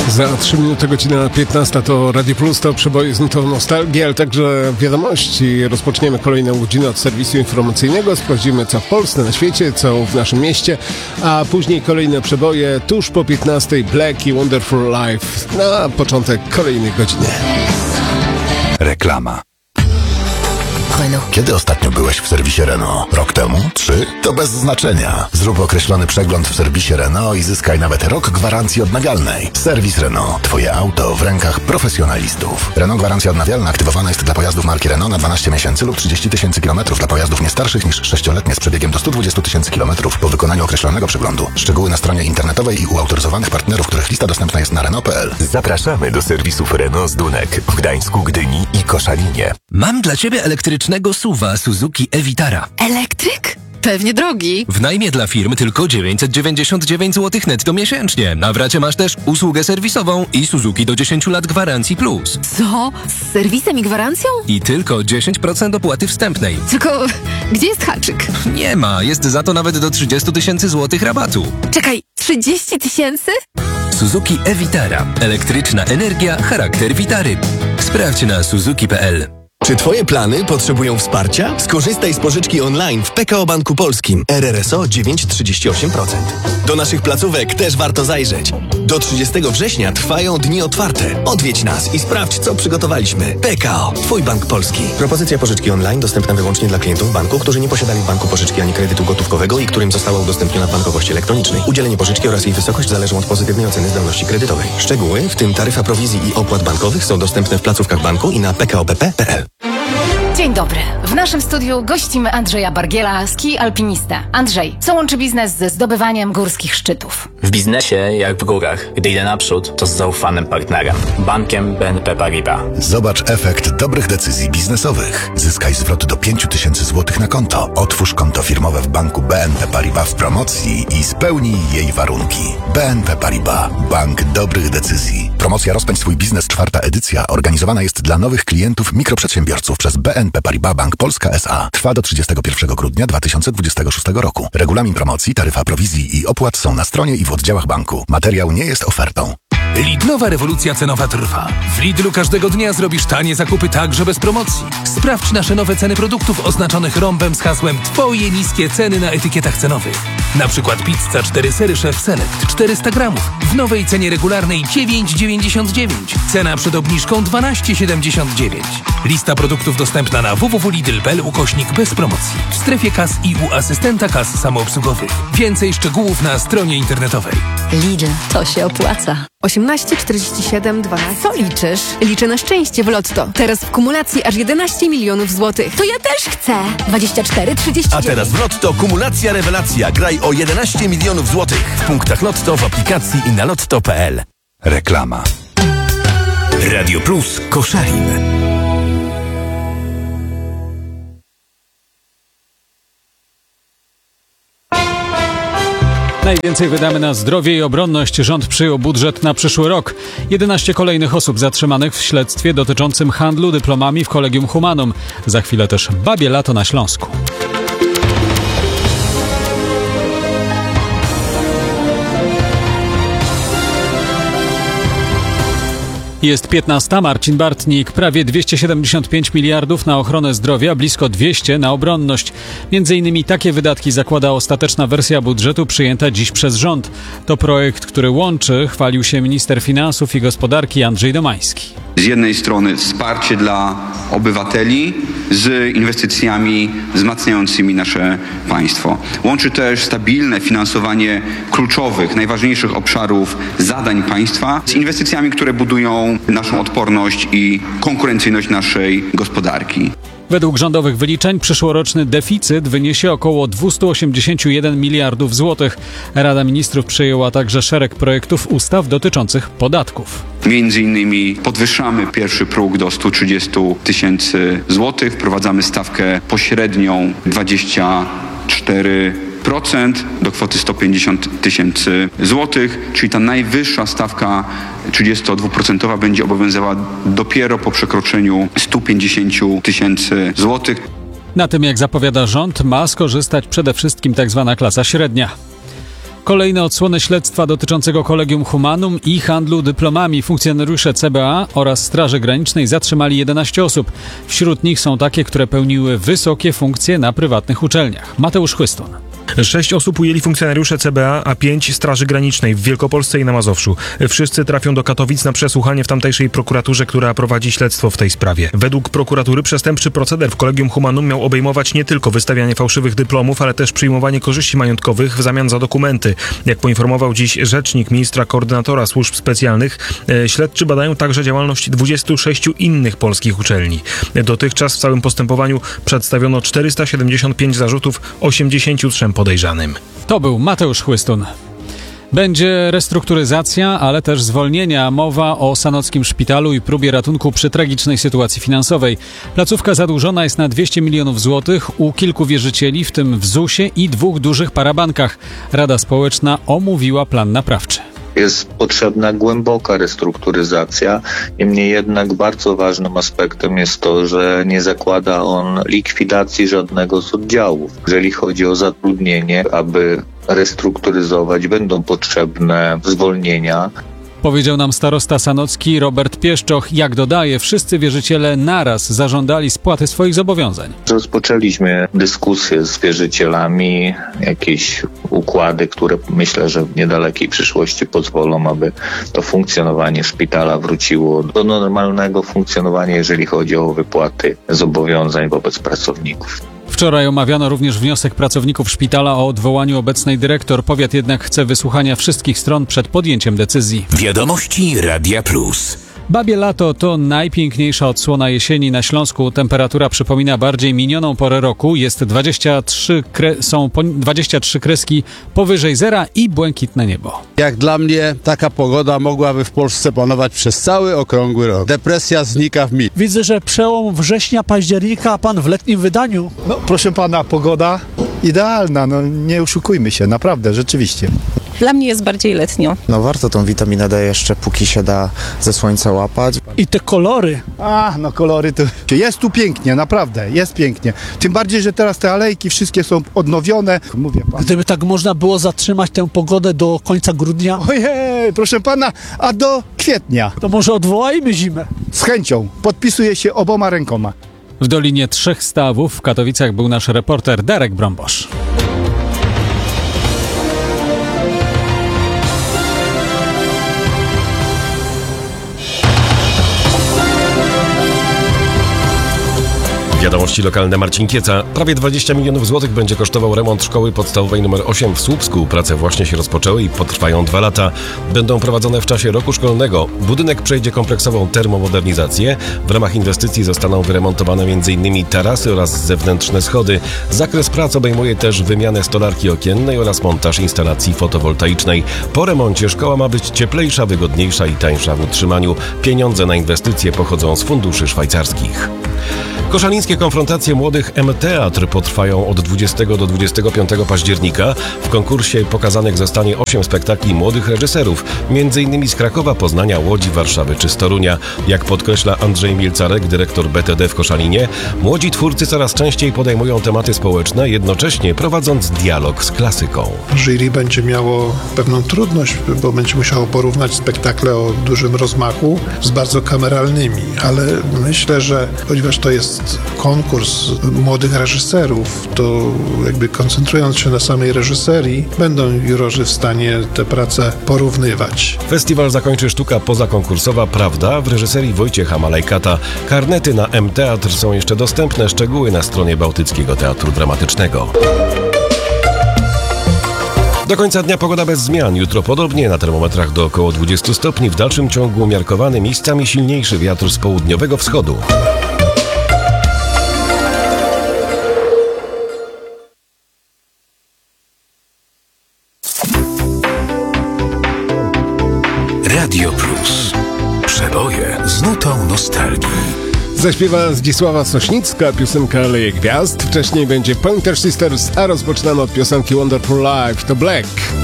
Za 3 minuty godzina 15 to Radio Plus, to przeboje z nutą nostalgii, ale także wiadomości. Rozpoczniemy kolejną godzinę od serwisu informacyjnego, sprawdzimy co w Polsce, na świecie, co w naszym mieście, a później kolejne przeboje tuż po 15 Black i Wonderful Life na początek kolejnej godziny. Reklama. Kiedy ostatnio byłeś w serwisie Renault? Rok temu? 3? To bez znaczenia. Zrób określony przegląd w serwisie Renault i zyskaj nawet rok gwarancji odnawialnej. Serwis Renault. Twoje auto w rękach profesjonalistów. Renault gwarancja odnawialna aktywowana jest dla pojazdów marki Renault na 12 miesięcy lub 30 000 km dla pojazdów nie starszych niż 6-letnie z przebiegiem do 120 000 km po wykonaniu określonego przeglądu. Szczegóły na stronie internetowej i u autoryzowanych partnerów, których lista dostępna jest na Renault.pl. Zapraszamy do serwisów Renault z Dunek w Gdańsku, Gdyni i Koszalinie. Mam dla Ciebie elektrycznego SUV-a Suzuki e-Vitara. Elektryk? Pewnie drogi. W najmie dla firm tylko 999 zł netto miesięcznie. Na wracie masz też usługę serwisową i Suzuki do 10 lat gwarancji plus. Co? Z serwisem i gwarancją? I tylko 10% opłaty wstępnej. Tylko gdzie jest haczyk? Nie ma, jest za to nawet do 30 000 złotych rabatu. Czekaj, 30 000? Suzuki e-Vitara. Elektryczna energia, charakter Vitary. Sprawdź na suzuki.pl. Czy Twoje plany potrzebują wsparcia? Skorzystaj z pożyczki online w PKO Banku Polskim. RRSO 9,38%. Do naszych placówek też warto zajrzeć. Do 30 września trwają dni otwarte. Odwiedź nas i sprawdź, co przygotowaliśmy. PKO, Twój Bank Polski. Propozycja pożyczki online dostępna wyłącznie dla klientów banku, którzy nie posiadali w banku pożyczki ani kredytu gotówkowego i którym została udostępniona w bankowości elektronicznej. Udzielenie pożyczki oraz jej wysokość zależą od pozytywnej oceny zdolności kredytowej. Szczegóły, w tym taryfa prowizji i opłat bankowych, są dostępne w placówkach banku i na pkopp.pl. Dzień dobry. W naszym studiu gościmy Andrzeja Bargiela, ski alpinistę. Andrzej, co łączy biznes ze zdobywaniem górskich szczytów? W biznesie, jak w górach, gdy idę naprzód, to z zaufanym partnerem. Bankiem BNP Paribas. Zobacz efekt dobrych decyzji biznesowych. Zyskaj zwrot do 5000 zł na konto. Otwórz konto firmowe w banku BNP Paribas w promocji i spełnij jej warunki. BNP Paribas. Bank dobrych decyzji. Promocja Rozpędź swój biznes, 4. edycja, organizowana jest dla nowych klientów mikroprzedsiębiorców przez BNP Paribas Bank Polska S.A. Trwa do 31 grudnia 2026 roku. Regulamin promocji, taryfa prowizji i opłat są na stronie i w oddziałach banku. Materiał nie jest ofertą. Lidlowa rewolucja cenowa trwa. W Lidlu każdego dnia zrobisz tanie zakupy także bez promocji. Sprawdź nasze nowe ceny produktów oznaczonych rąbem z hasłem Twoje niskie ceny na etykietach cenowych. Na przykład pizza 4 sery Chef Select 400 gramów w nowej cenie regularnej 9,99. Cena przed obniżką 12,79. Lista produktów dostępna na www.lidl.pl / bez promocji. W strefie kas i u asystenta kas samoobsługowych. Więcej szczegółów na stronie internetowej. Lidl, to się opłaca. 18 47 12. Co liczysz? Liczę na szczęście w Lotto. Teraz w kumulacji aż 11 milionów złotych. To ja też chcę. 24 39. A teraz w Lotto kumulacja rewelacja. Graj o 11 milionów złotych. W punktach Lotto, w aplikacji i na lotto.pl. Reklama. Radio Plus Koszalin. Najwięcej wydamy na zdrowie i obronność. Rząd przyjął budżet na przyszły rok. 11 kolejnych osób zatrzymanych w śledztwie dotyczącym handlu dyplomami w Collegium Humanum. Za chwilę też babie lato na Śląsku. Jest 15. Marcin Bartnik. Prawie 275 miliardów na ochronę zdrowia, blisko 200 na obronność. Między innymi takie wydatki zakłada ostateczna wersja budżetu przyjęta dziś przez rząd. To projekt, który łączy, chwalił się minister finansów i gospodarki Andrzej Domański. Z jednej strony wsparcie dla obywateli z inwestycjami wzmacniającymi nasze państwo. Łączy też stabilne finansowanie kluczowych, najważniejszych obszarów zadań państwa z inwestycjami, które budują naszą odporność i konkurencyjność naszej gospodarki. Według rządowych wyliczeń przyszłoroczny deficyt wyniesie około 281 miliardów złotych. Rada Ministrów przyjęła także szereg projektów ustaw dotyczących podatków. Między innymi podwyższamy pierwszy próg do 130 000 złotych, wprowadzamy stawkę pośrednią 24% do kwoty 150 000 złotych, czyli ta najwyższa stawka 32% będzie obowiązywała dopiero po przekroczeniu 150 000 złotych. Na tym, jak zapowiada rząd, ma skorzystać przede wszystkim tzw. klasa średnia. Kolejne odsłony śledztwa dotyczącego Collegium Humanum i handlu dyplomami. Funkcjonariusze CBA oraz Straży Granicznej zatrzymali 11 osób. Wśród nich są takie, które pełniły wysokie funkcje na prywatnych uczelniach. Mateusz Chłystun. 6 osób ujęli funkcjonariusze CBA, a 5 Straży Granicznej w Wielkopolsce i na Mazowszu. Wszyscy trafią do Katowic na przesłuchanie w tamtejszej prokuraturze, która prowadzi śledztwo w tej sprawie. Według prokuratury przestępczy proceder w Collegium Humanum miał obejmować nie tylko wystawianie fałszywych dyplomów, ale też przyjmowanie korzyści majątkowych w zamian za dokumenty. Jak poinformował dziś rzecznik ministra koordynatora służb specjalnych, śledczy badają także działalność 26 innych polskich uczelni. Dotychczas w całym postępowaniu przedstawiono 475 zarzutów 83 podejrzanym. To był Mateusz Chłystun. Będzie restrukturyzacja, ale też zwolnienia. Mowa o Sanockim Szpitalu i próbie ratunku przy tragicznej sytuacji finansowej. Placówka zadłużona jest na 200 milionów złotych u kilku wierzycieli, w tym w ZUS-ie i 2 dużych parabankach. Rada Społeczna omówiła plan naprawczy. Jest potrzebna głęboka restrukturyzacja, niemniej jednak bardzo ważnym aspektem jest to, że nie zakłada on likwidacji żadnego z oddziałów. Jeżeli chodzi o zatrudnienie, aby restrukturyzować, będą potrzebne zwolnienia. Powiedział nam starosta sanocki Robert Pieszczoch. Jak dodaje, wszyscy wierzyciele naraz zażądali spłaty swoich zobowiązań. Rozpoczęliśmy dyskusję z wierzycielami, jakieś układy, które myślę, że w niedalekiej przyszłości pozwolą, aby to funkcjonowanie szpitala wróciło do normalnego funkcjonowania, jeżeli chodzi o wypłaty zobowiązań wobec pracowników. Wczoraj omawiano również wniosek pracowników szpitala o odwołaniu obecnej dyrektor. Powiat jednak chce wysłuchania wszystkich stron przed podjęciem decyzji. Wiadomości Radia Plus. Babie lato to najpiękniejsza odsłona jesieni na Śląsku. Temperatura przypomina bardziej minioną porę roku. Jest 23 kreski powyżej zera i błękitne niebo. Jak dla mnie taka pogoda mogłaby w Polsce panować przez cały okrągły rok. Depresja znika w mig. Widzę, że przełom września, października, a pan w letnim wydaniu. No proszę pana, pogoda idealna, no nie oszukujmy się, naprawdę, rzeczywiście. Dla mnie jest bardziej letnio. No warto tą witaminę D jeszcze, póki się da ze słońca łapać. I te kolory. No kolory to... Jest tu pięknie, naprawdę, jest pięknie. Tym bardziej, że teraz te alejki wszystkie są odnowione. Mówię pan. Gdyby tak można było zatrzymać tę pogodę do końca grudnia. Ojej, proszę pana, a do kwietnia. To może odwołajmy zimę. Z chęcią, podpisuję się oboma rękoma. W Dolinie Trzech Stawów w Katowicach był nasz reporter Darek Brąbosz. Wiadomości lokalne. Marcin Kieca. Prawie 20 milionów złotych będzie kosztował remont szkoły podstawowej nr 8 w Słupsku. Prace właśnie się rozpoczęły i potrwają 2 lata. Będą prowadzone w czasie roku szkolnego. Budynek przejdzie kompleksową termomodernizację. W ramach inwestycji zostaną wyremontowane m.in. tarasy oraz zewnętrzne schody. Zakres prac obejmuje też wymianę stolarki okiennej oraz montaż instalacji fotowoltaicznej. Po remoncie szkoła ma być cieplejsza, wygodniejsza i tańsza w utrzymaniu. Pieniądze na inwestycje pochodzą z funduszy szwajcarskich. Koszalińskie konfrontacje młodych M-Teatr potrwają od 20 do 25 października. W konkursie pokazanych zostanie 8 spektakli młodych reżyserów, m.in. z Krakowa, Poznania, Łodzi, Warszawy czy z Torunia. Jak podkreśla Andrzej Milcarek, dyrektor BTD w Koszalinie, młodzi twórcy coraz częściej podejmują tematy społeczne, jednocześnie prowadząc dialog z klasyką. Jury będzie miało pewną trudność, bo będzie musiało porównać spektakle o dużym rozmachu z bardzo kameralnymi, ale myślę, że ponieważ to jest konkurs młodych reżyserów, to jakby koncentrując się na samej reżyserii, będą jurorzy w stanie te prace porównywać. Festiwal zakończy sztuka pozakonkursowa Prawda w reżyserii Wojciecha Malajkata. Karnety na M-Teatr są jeszcze dostępne, szczegóły na stronie Bałtyckiego Teatru Dramatycznego. Do końca dnia pogoda bez zmian. Jutro podobnie, na termometrach do około 20 stopni. W dalszym ciągu umiarkowany, miejscami silniejszy wiatr z południowego wschodu. Radio Plus. Przeboje z nutą nostalgii. Zaśpiewa Zdzisława Sośnicka, piosenka Aleje Gwiazd. Wcześniej będzie Pointer Sisters, a rozpoczynamy od piosenki Wonderful Life to Black.